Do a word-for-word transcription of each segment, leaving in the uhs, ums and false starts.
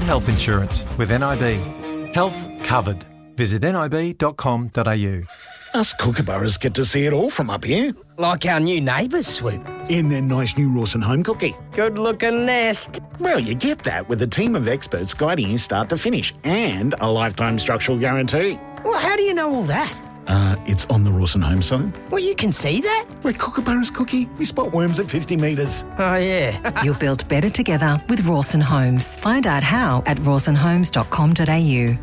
health insurance with N I B. Health covered. Visit nib dot com dot a u. Us kookaburras get to see it all from up here. Like our new neighbours, Swoop. In their nice new Rawson home cookie. Good-looking nest. Well, you get that with a team of experts guiding you start to finish and a lifetime structural guarantee. Well, how do you know all that? Uh, it's on the Rawson home side. Well, you can see that? Where kookaburras cookie, we spot worms at fifty metres. Oh, yeah. You're built better together with Rawson Homes. Find out how at rawson homes dot com dot a u.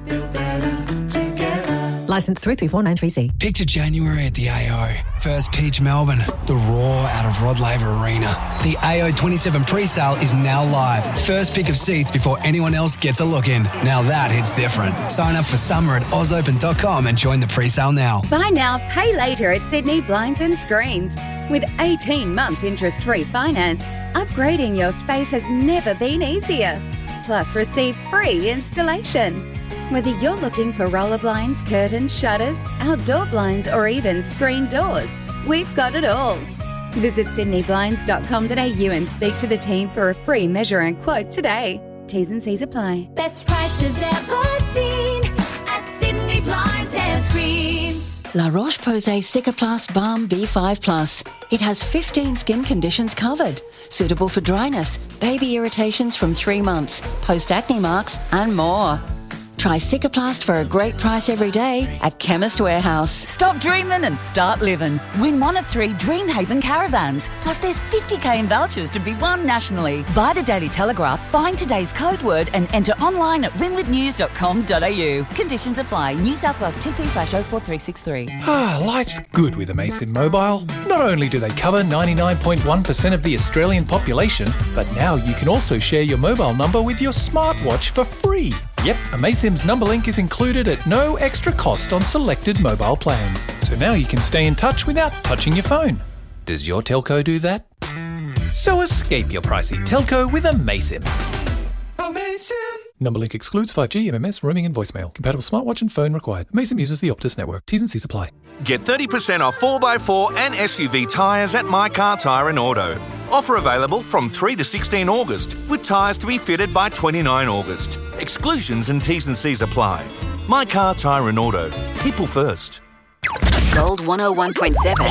Licence three three four nine three C. Picture January at the A O. First pitch Melbourne. The roar out of Rod Laver Arena. The A O twenty-seven pre-sale is now live. First pick of seats before anyone else gets a look in. Now that hits different. Sign up for summer at oz open dot com and join the pre-sale now. Buy now, pay later at Sydney Blinds and Screens. With eighteen months interest-free finance, upgrading your space has never been easier. Plus, receive free installation. Whether you're looking for roller blinds, curtains, shutters, outdoor blinds, or even screen doors, we've got it all. Visit sydney blinds dot com dot a u and speak to the team for a free measure and quote today. T's and C's apply. Best prices ever seen at Sydney Blinds and Screens. La Roche-Posay Cicaplast Balm B five plus. It has fifteen skin conditions covered. Suitable for dryness, baby irritations from three months, post-acne marks, and more. Try Cicaplast for a great price every day at Chemist Warehouse. Stop dreaming and start living. Win one of three Dreamhaven caravans. Plus there's fifty k in vouchers to be won nationally. Buy the Daily Telegraph, find today's code word and enter online at win with news dot com dot a u. Conditions apply. New South Wales two P slash oh four three six three. Ah, life's good with Amaysim Mobile. Not only do they cover ninety-nine point one percent of the Australian population, but now you can also share your mobile number with your smartwatch for free. Yep, Amaysim's number link is included at no extra cost on selected mobile plans. So now you can stay in touch without touching your phone. Does your telco do that? So escape your pricey telco with Amaysim. Amaysim! Number link excludes five G, M M S, roaming and voicemail. Compatible smartwatch and phone required. Amaysim uses the Optus network. T's and C's apply. Get thirty percent off four by four and S U V tyres at My Car Tyre and Auto. Offer available from three to sixteen August, with tyres to be fitted by twenty-nine August. Exclusions and T's and C's apply. My Car Tyre and Auto. People first. Gold one oh one point seven.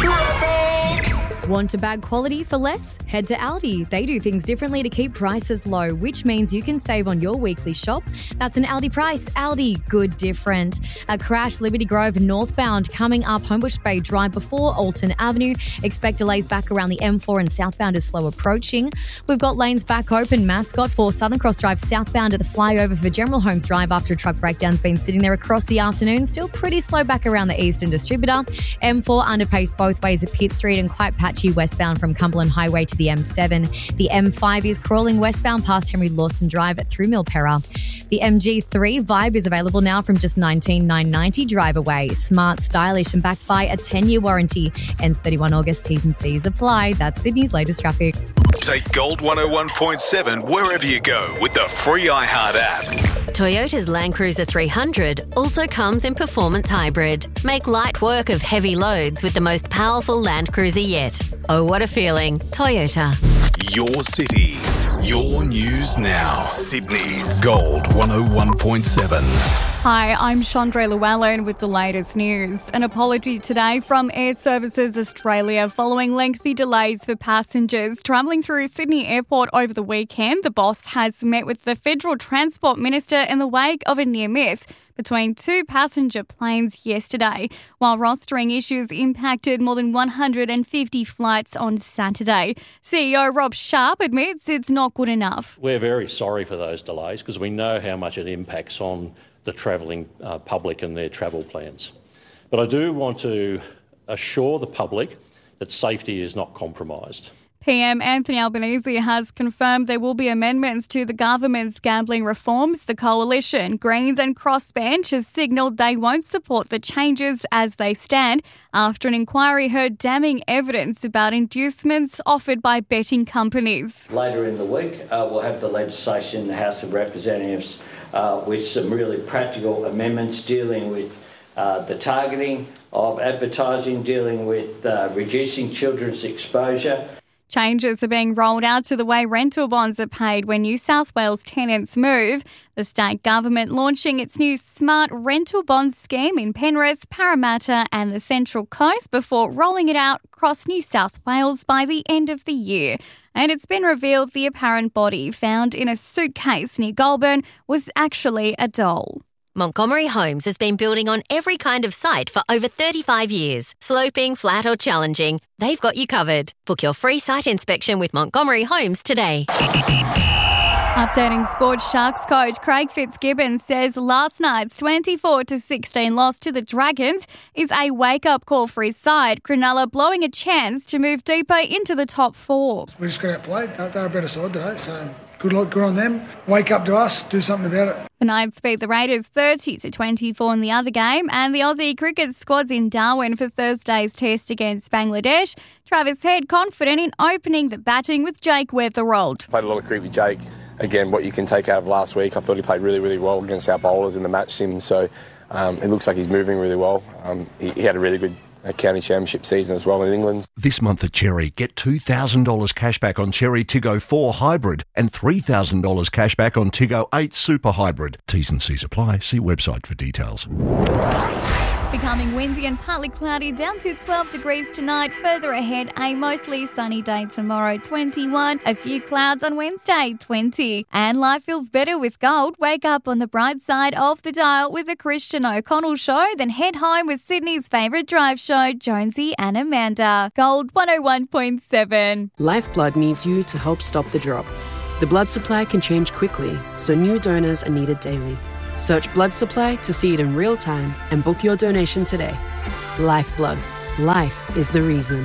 Want a bag quality for less? Head to Aldi. They do things differently to keep prices low, which means you can save on your weekly shop. That's an Aldi price. Aldi, good different. A crash, Liberty Grove northbound, coming up Homebush Bay Drive before Alton Avenue. Expect delays back around the M four and southbound is slow approaching. We've got lanes back open. Mascot for Southern Cross Drive southbound at the flyover for General Homes Drive after a truck breakdown's been sitting there across the afternoon. Still pretty slow back around the Eastern Distributor. M four underpace both ways at Pitt Street and quite patchy westbound from Cumberland Highway to the M seven. The M five is crawling westbound past Henry Lawson Drive at through Milperra. The M G three Vibe is available now from just nineteen thousand nine hundred ninety drive away. Smart, stylish and backed by a ten-year warranty. Ends thirty-first August. T's and C's apply. That's Sydney's latest traffic. Take Gold one oh one point seven wherever you go with the free iHeart app. Toyota's Land Cruiser three hundred also comes in performance hybrid. Make light work of heavy loads with the most powerful Land Cruiser yet. Oh, what a feeling. Toyota. Your city, your news now. Sydney's Gold one oh one point seven. Hi, I'm Chandra Llewellyn with the latest news. An apology today from Air Services Australia following lengthy delays for passengers travelling through Sydney Airport over the weekend. The boss has met with the Federal Transport Minister in the wake of a near miss between two passenger planes yesterday, while rostering issues impacted more than one hundred fifty flights on Saturday. C E O Rob Sharp admits it's not good enough. We're very sorry for those delays because we know how much it impacts on the travelling uh, public and their travel plans. But I do want to assure the public that safety is not compromised. P M Anthony Albanese has confirmed there will be amendments to the government's gambling reforms. The Coalition, Greens and Crossbench has signalled they won't support the changes as they stand after an inquiry heard damning evidence about inducements offered by betting companies. Later in the week, uh, we'll have the legislation in the House of Representatives uh, with some really practical amendments dealing with uh, the targeting of advertising, dealing with uh, reducing children's exposure. Changes are being rolled out to the way rental bonds are paid when New South Wales tenants move. The state government launching its new smart rental bond scheme in Penrith, Parramatta and the Central Coast before rolling it out across New South Wales by the end of the year. And it's been revealed the apparent body found in a suitcase near Goulburn was actually a doll. Montgomery Homes has been building on every kind of site for over thirty-five years. Sloping, flat or challenging, they've got you covered. Book your free site inspection with Montgomery Homes today. Updating Sports Sharks coach Craig Fitzgibbon says last night's twenty-four to sixteen loss to the Dragons is a wake-up call for his side, Cronulla blowing a chance to move deeper into the top four. We just got outplayed. They're a better side today, so good luck, good on them. Wake up to us, do something about it. The Knights beat the Raiders thirty to twenty-four in the other game, and the Aussie cricket squad's in Darwin for Thursday's test against Bangladesh. Travis Head confident in opening the batting with Jake Weatherald. Played a lot of cricket with Jake. Again, what you can take out of last week, I thought he played really, really well against our bowlers in the match sim, so um, it looks like he's moving really well. Um, he, he had a really good uh, county championship season as well in England. This month at Cherry, get two thousand dollars cash back on Cherry Tiggo four Hybrid and three thousand dollars cash back on Tiggo eight Super Hybrid. T's and C's apply. See website for details. Becoming windy and partly cloudy, down to twelve degrees tonight. Further ahead, a mostly sunny day tomorrow, twenty-one. A few clouds on Wednesday, twenty. And life feels better with gold. Wake up on the bright side of the dial with the Christian O'Connell Show, then head home with Sydney's favourite drive show, Jonesy and Amanda. Gold one oh one point seven. Lifeblood needs you to help stop the drop. The blood supply can change quickly, so new donors are needed daily. Search blood supply to see it in real time and book your donation today. Lifeblood. Life is the reason.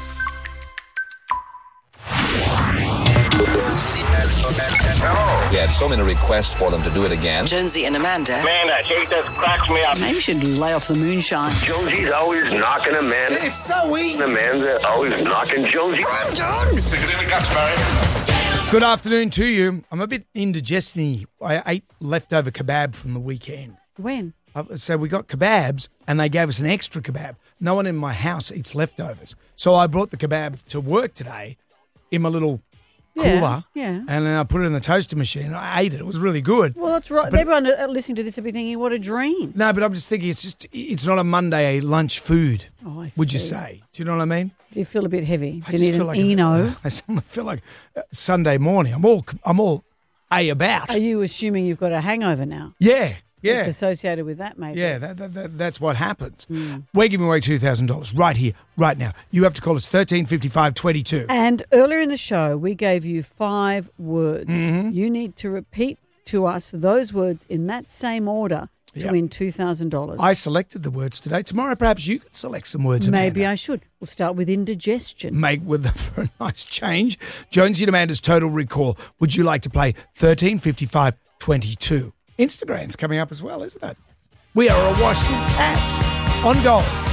We had so many requests for them to do it again. Jonesy and Amanda. Amanda, she just cracks me up. Maybe you should lay off the moonshine. Jonesy's always knocking Amanda. It's so easy. Amanda always knocking Jonesy. I'm done. Stick it in the guts, Barry. Good afternoon to you. I'm a bit indigestion-y. I ate leftover kebab from the weekend. When? Uh, So we got kebabs and they gave us an extra kebab. No one in my house eats leftovers. So I brought the kebab to work today in my little Yeah, cooler. yeah. And then I put it in the toaster machine and I ate it. It was really good. Well, that's right. But- Everyone uh, listening to this will be thinking, what a dream. No, but I'm just thinking it's just it's not a Monday lunch food. Oh, I would you see. say? Do you know what I mean? Do you feel a bit heavy? I Do just you need feel an like Eno? I suddenly feel like uh, Sunday morning. I'm all I'm all a about. Are you assuming you've got a hangover now? Yeah, yeah. It's associated with that, maybe. Yeah, that, that, that, that's what happens. Mm. We're giving away two thousand dollars right here, right now. You have to call us thirteen fifty-five twenty-two. And earlier in the show, we gave you five words. Mhm. You need to repeat to us those words in that same order to Yep. win two thousand dollars. I selected the words today. Tomorrow, perhaps you could select some words. Maybe Amanda. I should. We'll start with indigestion. Make with for a nice change. Jonesy and Amanda's Total Recall. Would you like to play thirteen fifty-five twenty-two? Instagram's coming up as well, isn't it? We are awash with cash on gold.